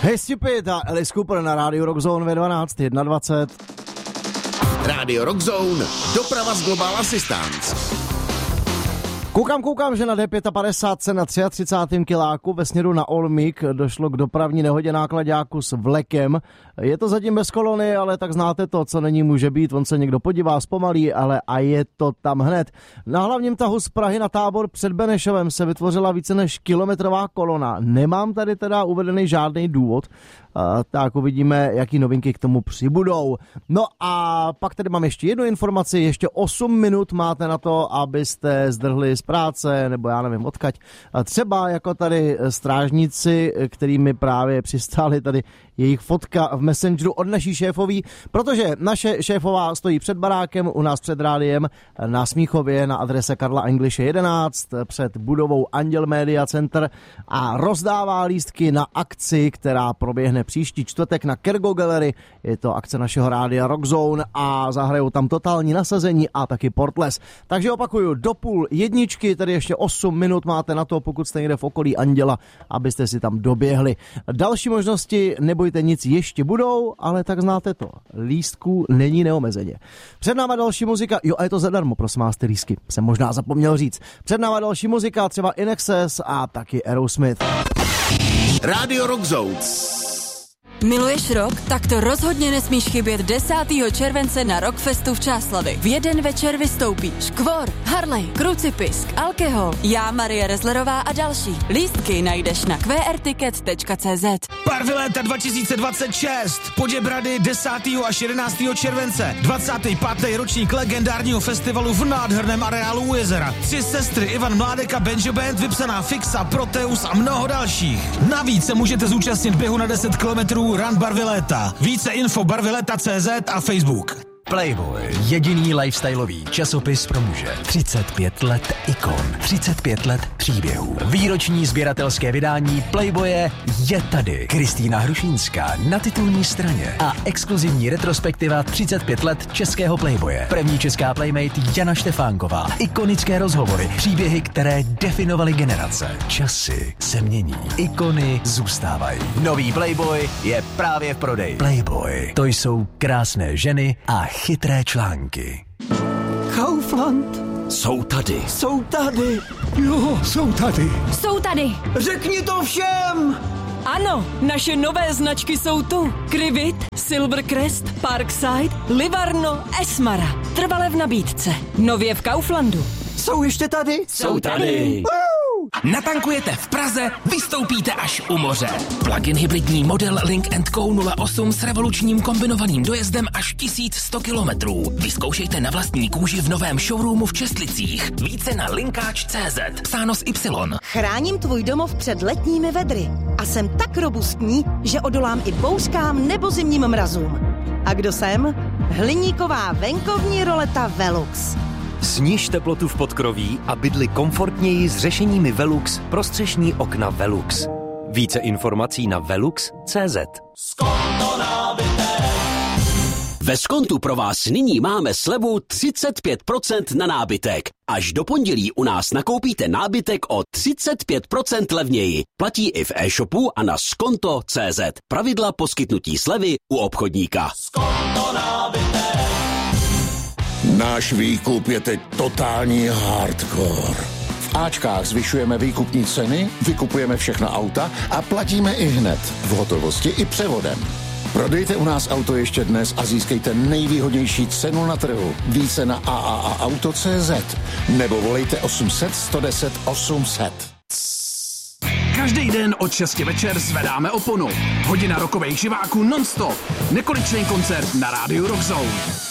Hey Stupid a Alice Cooper na rádiu Rockzone ve 12:21. Rádio Rockzone, doprava z Global Assistance. Koukám, že na D55 na 33. kiláku ve směru na Olmyk došlo k dopravní nehodě náklaďáku s vlekem. Je to zatím bez kolony, ale tak znáte to, co není může být. On se někdo podívá, zpomalí, ale a je to tam hned. Na hlavním tahu z Prahy na Tábor před Benešovem se vytvořila více než kilometrová kolona. Nemám tady teda uvedený žádný důvod, tak uvidíme, jaký novinky k tomu přibudou. No a pak tady mám ještě jednu informaci, ještě 8 minut máte na to, abyste zdrhli z práce, nebo já nevím odkaď. Třeba jako tady strážníci, kterými právě přistáli tady jejich fotka v Messengeru od naší šéfový, protože naše šéfová stojí před barákem u nás před rádiem na Smíchově na adrese Karla Engliše 11 před budovou Anděl Media Center a rozdává lístky na akci, která proběhne příští čtvrtek na Kergo Gallery. Je to akce našeho rádia Rockzone a zahrajou tam totální nasazení a taky Portles. Takže opakuju, do 12:30, tedy ještě 8 minut máte na to, pokud jste někde v okolí Anděla, abyste si tam doběhli. Další možnosti, nebojte nic, ještě budou, ale tak znáte to. Lístků není neomezeně. Před náma další muzika, jo a je to zadarmo, prosím vás, ty lístky, jsem možná zapomněl říct. Před náma další muzika, třeba In Excess a taky Aerosmith. Rádio Rockzone. Miluješ rock? Tak to rozhodně nesmíš chybět 10. července na Rockfestu v Čáslavi. V jeden večer vystoupí Škvor, Harley, Krucipisk, Alkohol, já, Marie Rezlerová a další. Lístky najdeš na qrticket.cz. Barviléta 2026. Poděbrady 10. až 11. července. 25. ročník legendárního festivalu v nádherném areálu u jezera. 3 sestry Ivan Mládek a Benjo Band, vypsaná Fixa, Proteus a mnoho dalších. Navíc se můžete zúčastnit běhu na 10 kilometrů Run Barvileta. Více info barvileta.cz a Facebook. Playboy, jediný lifestyleový časopis pro muže. 35 let ikon, 35 let příběhů. Výroční sběratelské vydání Playboye je tady. Kristýna Hrušínská na titulní straně a exkluzivní retrospektiva 35 let českého Playboye. První česká playmate Jana Štefánková. Ikonické rozhovory, příběhy, které definovaly generace. Časy se mění, ikony zůstávají. Nový Playboy je právě v prodeji. Playboy, to jsou krásné ženy a chytré články. Kaufland. Jsou tady. Jsou tady. Jo, jsou tady. Jsou tady. Řekni to všem. Ano, naše nové značky jsou tu. Krivit, Silvercrest, Parkside, Livarno, Esmara. Trvale v nabídce. Nově v Kauflandu. Jsou ještě tady? Jsou tady. Natankujete v Praze, vystoupíte až u moře. Plug-in hybridní model Link & Co 08 s revolučním kombinovaným dojezdem až 1100 kilometrů. Vyzkoušejte na vlastní kůži v novém showroomu v Čestlicích. Více na linkáč.cz. Psáno s Y. Chráním tvůj domov před letními vedry a jsem tak robustní, že odolám i bouřkám nebo zimním mrazům. A kdo jsem? Hliníková venkovní roleta Velux. Sniž teplotu v podkroví a bydli komfortněji s řešeními Velux pro střešní okna Velux. Více informací na velux.cz. Ve Skontu pro vás nyní máme slevu 35% na nábytek. Až do pondělí u nás nakoupíte nábytek o 35% levněji. Platí i v e-shopu a na skonto.cz. Pravidla poskytnutí slevy u obchodníka. Skonto nábytek. Náš výkup je teď totální hardcore. V Ačkách zvyšujeme výkupní ceny, vykupujeme všechna auta a platíme i hned, v hotovosti i převodem. Prodejte u nás auto ještě dnes a získejte nejvýhodnější cenu na trhu. Více na AAAauto.cz nebo volejte 800 110 800. Každý den od 6 večer zvedáme oponu. Hodina rokových živáků non-stop. Nekonečný koncert na rádiu Rockzone.